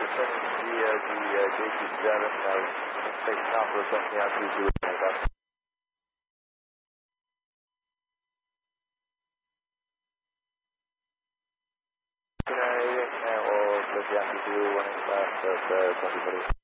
JQ7, taking off for something out to do. Or 20 running fast at 20